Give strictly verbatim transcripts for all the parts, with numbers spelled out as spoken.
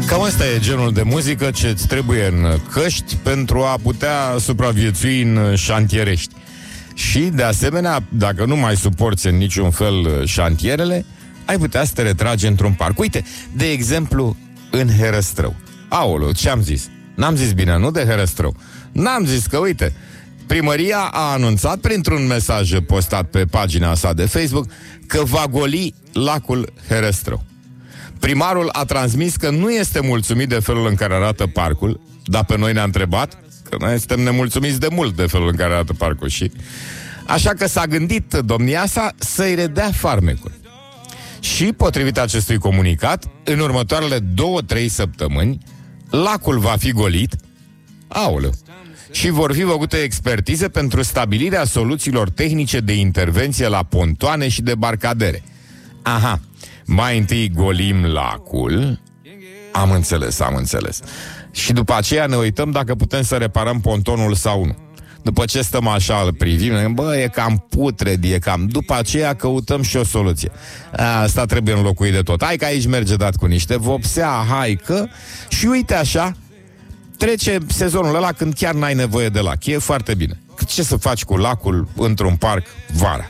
Cam asta e genul de muzică ce îți trebuie în căști pentru a putea supraviețui în șantierești. Și, de asemenea, dacă nu mai suporți în niciun fel șantierele, ai putea să te retragi într-un parc. Uite, de exemplu, în Herăstrău. Aoleu, ce-am zis? N-am zis bine, nu de Herăstrău. N-am zis că, uite, primăria a anunțat printr-un mesaj postat pe pagina sa de Facebook că va goli lacul Herăstrău. Primarul a transmis că nu este mulțumit de felul în care arată parcul, dar pe noi ne-a întrebat, că noi suntem nemulțumiți de mult de felul în care arată parcul și... Așa că s-a gândit domnia sa să-i redea farmecul. Și, potrivit acestui comunicat, în următoarele două-trei săptămâni, lacul va fi golit, aoleu, și vor fi făcute expertize pentru stabilirea soluțiilor tehnice de intervenție la pontoane și debarcadere. Aha, mai întâi golim lacul. Am înțeles, am înțeles. Și după aceea ne uităm dacă putem să reparăm pontonul sau nu. După ce stăm așa, îl privim, bă, e cam putred, e cam... După aceea căutăm și o soluție. Asta trebuie înlocuit de tot. Hai că aici merge dat cu niște vopsea, hai că... Și uite așa, trece sezonul ăla când chiar n-ai nevoie de lac. E foarte bine. Ce să faci cu lacul într-un parc vara?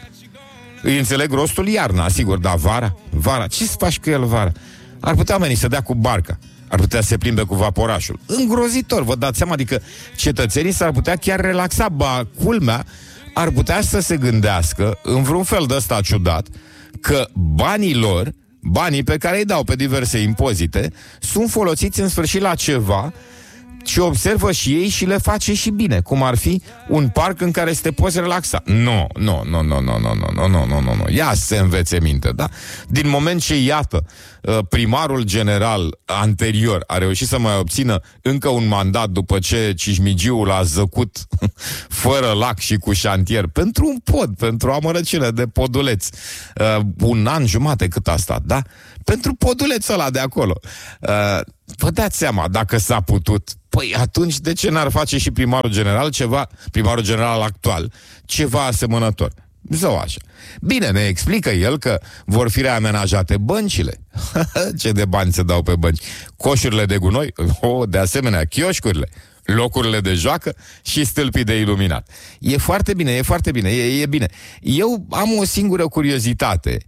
Îi înțeleg rostul iarna, sigur, dar vara? Vara, ce să faci cu el vara? Ar putea oamenii să dea cu barca, ar putea să se plimbe cu vaporașul. Îngrozitor, vă dați seama, adică cetățenii s-ar putea chiar relaxa. Ba, culmea, ar putea să se gândească, în vreun fel de ăsta ciudat, că banii lor, banii pe care îi dau pe diverse impozite, sunt folosiți în sfârșit la ceva ce observă și ei și le face și bine, cum ar fi un parc în care să te poți relaxa. Nu, nu, nu, nu, nu, nu, nu, nu, nu, nu, nu. Ia să se învețe minte, da? Din moment ce, iată, primarul general anterior a reușit să mai obțină încă un mandat după ce Cismigiul a zăcut fără lac și cu șantier pentru un pod, pentru o amărăciune de poduleț. Uh, un an jumate cât a stat, da? Pentru podulețul ăla de acolo. Uh, vă dați seama, dacă s-a putut, păi atunci de ce n-ar face și primarul general ceva, primarul general actual, ceva asemănător? Zău așa. Bine, ne explică el că vor fi reamenajate băncile. Ce de bani se dau pe bănci? Coșurile de gunoi, oh, de asemenea, chioșcurile, locurile de joacă și stâlpii de iluminat. E foarte bine, e foarte bine, e, e bine. Eu am o singură curiozitate,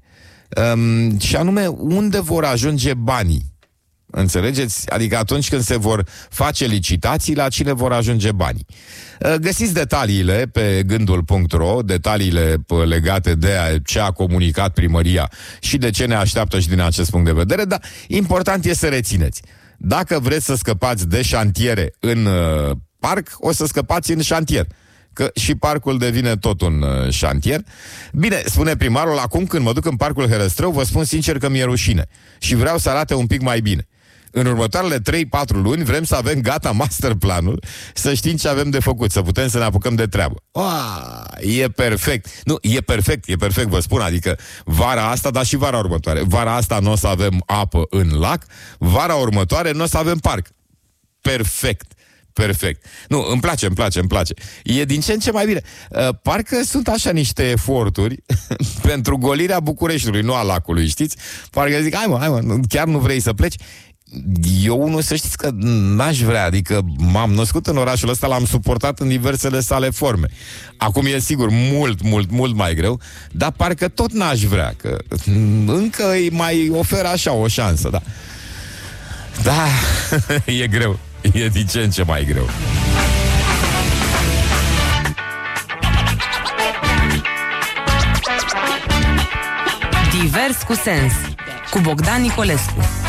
um, și anume, unde vor ajunge banii? Înțelegeți? Adică atunci când se vor face licitații, la cine vor ajunge banii. Găsiți detaliile pe gândul punct ro, detaliile legate de ce a comunicat primăria și de ce ne așteaptă și din acest punct de vedere, dar important e să rețineți. Dacă vreți să scăpați de șantiere în uh, parc, o să scăpați în șantier, că și parcul devine tot un uh, șantier. Bine, spune primarul, acum când mă duc în parcul Herăstrău, vă spun sincer că mi-e rușine și vreau să arate un pic mai bine. În următoarele trei patru luni vrem să avem gata masterplanul, să știm ce avem de făcut, să putem să ne apucăm de treabă. Oa, e perfect. Nu, e perfect, e perfect, vă spun, adică vara asta, dar și vara următoare. Vara asta nu o să avem apă în lac, vara următoare nu o să avem parc. Perfect. Perfect. Nu, îmi place, îmi place, îmi place. E din ce în ce mai bine. Parcă sunt așa niște eforturi pentru golirea Bucureștiului, nu a lacului, știți? Parcă zic, hai mă, hai mă, chiar nu vrei să pleci? Eu nu, să știți că n-aș vrea, adică m-am născut în orașul ăsta, l-am suportat în diversele sale forme. Acum e sigur mult, mult, mult mai greu, dar parcă tot n-aș vrea, că încă îi mai oferă așa o șansă, da. Da, e greu, e din ce în ce mai greu. Divers cu sens, cu Bogdan Nicolescu.